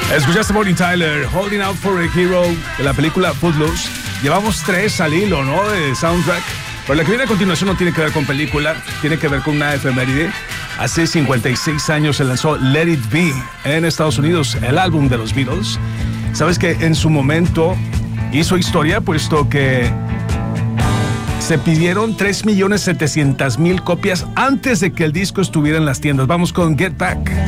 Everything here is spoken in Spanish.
Escuchaste Bonnie Tyler, Holding Out for a Hero, de la película Footloose. Llevamos 3 al hilo, ¿no?, de soundtrack. Pero la que viene a continuación no tiene que ver con película, tiene que ver con una efeméride. Hace 56 años se lanzó Let It Be en Estados Unidos, el álbum de los Beatles. Sabes que en su momento hizo historia, puesto que se pidieron 3.700.000 copias antes de que el disco estuviera en las tiendas. Vamos con Get Back.